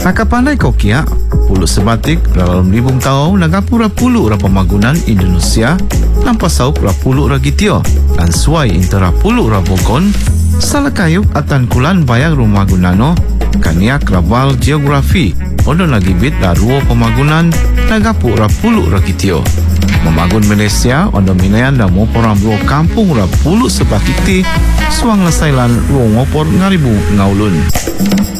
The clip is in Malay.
Nakapandai kau kia, pulut sebatik dalam ribung tahun nagapura pulut ra pemagunan Indonesia lampasau pra pulut ra gitio dan suai intera pulut ra bokon salah kayuk atan kulan bayang rumah gunano kaniak rabal geografi ondo lagi bit daruo pemagunan nagapu ra pulut ra gitio memagun Malaysia ondo minayan da mo porang bro kampung ra pulut sebatik ti suang lesailan ruang ngopor ngaribu ngaulun.